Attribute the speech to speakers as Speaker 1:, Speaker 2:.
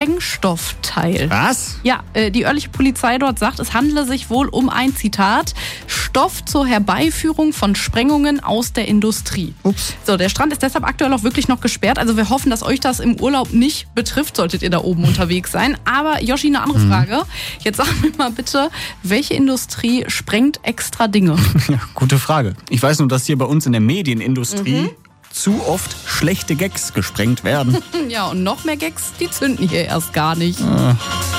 Speaker 1: Sprengstoffteil.
Speaker 2: Was?
Speaker 1: Ja, die örtliche Polizei dort sagt, es handle sich wohl um ein, Zitat, Stoff zur Herbeiführung von Sprengungen aus der Industrie.
Speaker 2: Ups.
Speaker 1: So, der Strand ist deshalb aktuell auch wirklich noch gesperrt. Also wir hoffen, dass euch das im Urlaub nicht betrifft, solltet ihr da oben unterwegs sein. Aber Yoshi, eine andere Frage. Jetzt sag mir mal bitte, welche Industrie sprengt extra Dinge?
Speaker 2: Ja, gute Frage. Ich weiß nur, dass hier bei uns in der Medienindustrie zu oft schlechte Gags gesprengt werden.
Speaker 1: Ja, und noch mehr Gags, die zünden hier erst gar nicht.